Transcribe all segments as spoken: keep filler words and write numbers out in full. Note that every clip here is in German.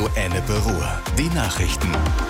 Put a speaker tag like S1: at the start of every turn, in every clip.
S1: Radio Ennepe-Ruhr. Die Nachrichten.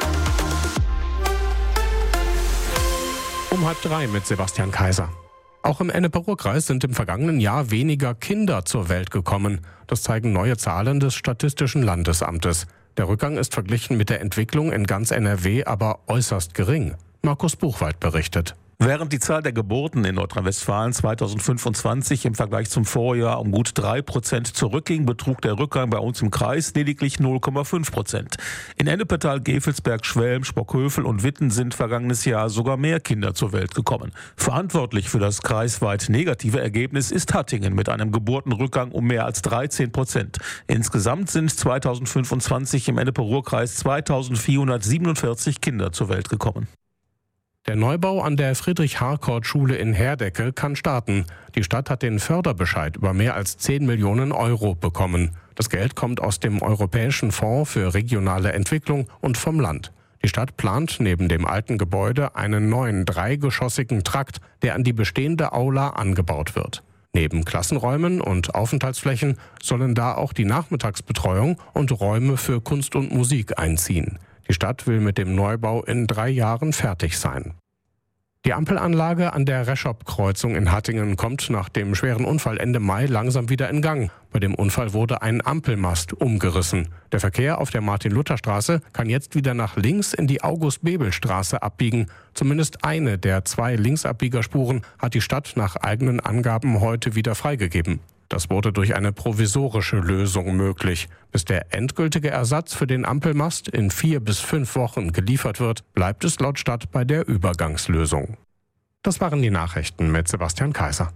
S2: Um halb drei mit Sebastian Kaiser. Auch im Ennepe-Ruhr-Kreis sind im vergangenen Jahr weniger Kinder zur Welt gekommen. Das zeigen neue Zahlen des Statistischen Landesamtes. Der Rückgang ist verglichen mit der Entwicklung in ganz N R W aber äußerst gering. Markus Buchwald berichtet.
S3: Während die Zahl der Geburten in Nordrhein-Westfalen zweitausendfünfundzwanzig im Vergleich zum Vorjahr um gut drei Prozent zurückging, betrug der Rückgang bei uns im Kreis lediglich null Komma fünf Prozent. In Ennepetal, Gevelsberg, Schwelm, Spockhövel und Witten sind vergangenes Jahr sogar mehr Kinder zur Welt gekommen. Verantwortlich für das kreisweit negative Ergebnis ist Hattingen mit einem Geburtenrückgang um mehr als dreizehn Prozent. Insgesamt sind zweitausendfünfundzwanzig im Ennepe-Ruhr-Kreis zweitausendvierhundertsiebenundvierzig Kinder zur Welt gekommen.
S2: Der Neubau an der Friedrich-Harcourt-Schule in Herdecke kann starten. Die Stadt hat den Förderbescheid über mehr als zehn Millionen Euro bekommen. Das Geld kommt aus dem Europäischen Fonds für regionale Entwicklung und vom Land. Die Stadt plant neben dem alten Gebäude einen neuen dreigeschossigen Trakt, der an die bestehende Aula angebaut wird. Neben Klassenräumen und Aufenthaltsflächen sollen da auch die Nachmittagsbetreuung und Räume für Kunst und Musik einziehen. Die Stadt will mit dem Neubau in drei Jahren fertig sein. Die Ampelanlage an der Reschop-Kreuzung in Hattingen kommt nach dem schweren Unfall Ende Mai langsam wieder in Gang. Bei dem Unfall wurde ein Ampelmast umgerissen. Der Verkehr auf der Martin-Luther-Straße kann jetzt wieder nach links in die August-Bebel-Straße abbiegen. Zumindest eine der zwei Linksabbiegerspuren hat die Stadt nach eigenen Angaben heute wieder freigegeben. Das wurde durch eine provisorische Lösung möglich. Bis der endgültige Ersatz für den Ampelmast in vier bis fünf Wochen geliefert wird, bleibt es laut Stadt bei der Übergangslösung. Das waren die Nachrichten mit Sebastian Kaiser.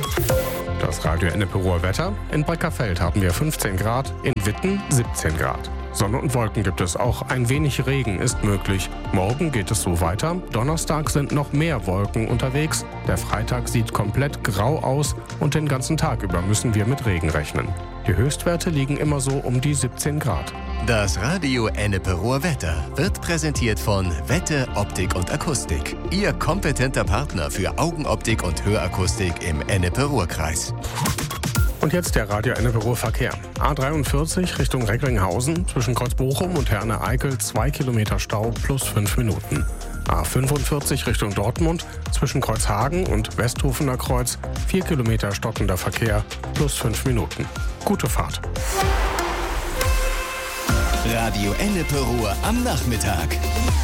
S2: Das Radio Ennepe-Ruhr Wetter. In Breckerfeld haben wir fünfzehn Grad, in Witten siebzehn Grad. Sonne und Wolken gibt es, auch ein wenig Regen ist möglich. Morgen geht es so weiter. Donnerstag sind noch mehr Wolken unterwegs. Der Freitag sieht komplett grau aus und den ganzen Tag über müssen wir mit Regen rechnen. Die Höchstwerte liegen immer so um die siebzehn Grad.
S1: Das Radio Ennepe-Ruhr Wetter wird präsentiert von Wette Optik und Akustik. Ihr kompetenter Partner für Augenoptik und Hörakustik im Ennepe-Ruhr-Kreis.
S2: Und jetzt der Radio Ennepe-Ruhr Verkehr. A dreiundvierzig Richtung Recklinghausen, zwischen Kreuz Bochum und Herne-Eickel zwei Kilometer Stau plus fünf Minuten. A fünfundvierzig Richtung Dortmund, zwischen Kreuzhagen und Westhofener Kreuz vier Kilometer stockender Verkehr plus fünf Minuten. Gute Fahrt.
S1: Radio Ennepe-Ruhr am Nachmittag.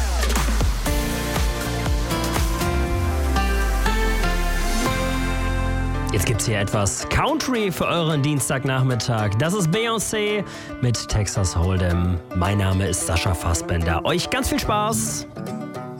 S4: Jetzt gibt's hier etwas Country für euren Dienstagnachmittag. Das ist Beyoncé mit Texas Hold'em. Mein Name ist Sascha Fassbender. Euch ganz viel Spaß.